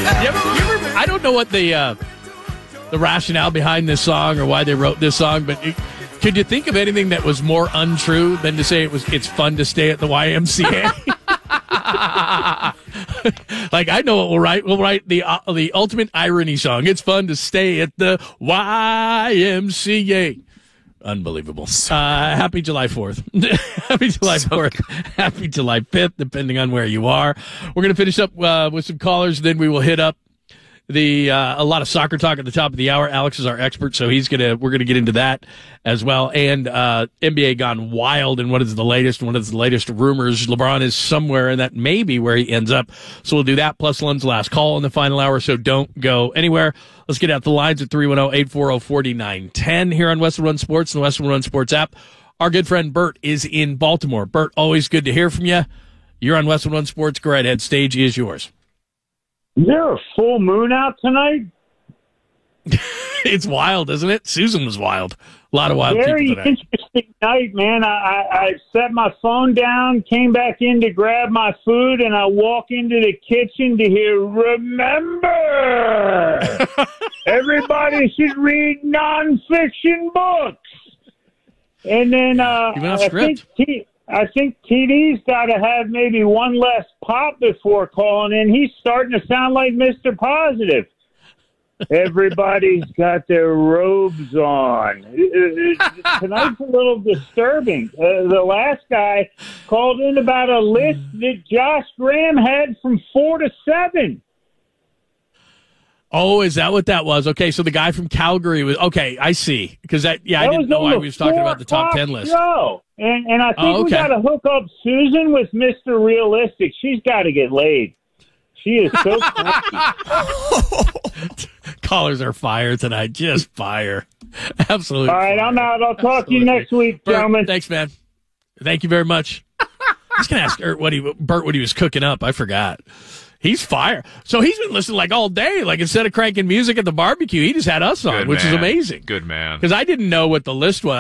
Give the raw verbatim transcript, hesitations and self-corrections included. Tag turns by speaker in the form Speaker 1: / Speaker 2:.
Speaker 1: You ever, you ever, I don't know what the uh, the rationale behind this song or why they wrote this song, but it, could you think of anything that was more untrue than to say it was it's fun to stay at the Y M C A? Like, I know what we'll write. We'll write the uh, the ultimate irony song. It's fun to stay at the Y M C A. Unbelievable. Uh, happy July fourth. Happy July fourth. Happy July fifth, depending on where you are. We're going to finish up uh, with some callers. Then we will hit up the uh, a lot of soccer talk at the top of the hour. Alex is our expert, so he's gonna we're gonna get into that as well. And uh, N B A gone wild, and what is the latest? What is the latest rumors? LeBron is somewhere, and that may be where he ends up. So we'll do that plus Lund's last call in the final hour. So don't go anywhere. Let's get out the lines at three one zero, eight four zero, four nine one zero here on Westwood One Sports and the Westwood One Sports app. Our good friend Bert is in Baltimore. Bert, always good to hear from you. You're on Westwood One Sports. Go right ahead. Stage is yours.
Speaker 2: Is there a full moon out tonight?
Speaker 1: It's wild, isn't it? Susan was wild. A lot of wild
Speaker 2: Very
Speaker 1: people today.
Speaker 2: interesting night, man. I, I, I set my phone down, came back in to grab my food, and I walk into the kitchen to hear, remember, everybody should read nonfiction books. And then uh,
Speaker 1: You went off
Speaker 2: I
Speaker 1: script.
Speaker 2: think T- I think T D's got to have maybe one less pop before calling in. He's starting to sound like Mister Positive. Everybody's got their robes on. Tonight's a little disturbing. Uh, the last guy called in about a list that Josh Graham had from four to seven.
Speaker 1: Oh, is that what that was? Okay, so the guy from Calgary was okay. I see, because that yeah, I
Speaker 2: That
Speaker 1: didn't
Speaker 2: was
Speaker 1: know
Speaker 2: on
Speaker 1: why
Speaker 2: the
Speaker 1: we was talking about the top
Speaker 2: four
Speaker 1: ten
Speaker 2: o'clock
Speaker 1: list.
Speaker 2: show. And and I think
Speaker 1: Oh,
Speaker 2: we
Speaker 1: okay.
Speaker 2: got to hook up Susan with Mister Realistic. She's got to get laid. She is so crazy.
Speaker 1: Callers are fire tonight, just fire, absolutely.
Speaker 2: All right,
Speaker 1: fire.
Speaker 2: I'm out. I'll talk to you
Speaker 1: Absolutely.
Speaker 2: next week,
Speaker 1: Bert,
Speaker 2: gentlemen.
Speaker 1: thanks, man. Thank you very much. I was gonna ask Bert what he Bert what he was cooking up. I forgot. He's fire. So he's been listening like all day. Like instead of cranking music at the barbecue, he just had us on,
Speaker 3: Good
Speaker 1: which is
Speaker 3: man.
Speaker 1: amazing.
Speaker 3: Good man.
Speaker 1: Because I didn't know what the list was.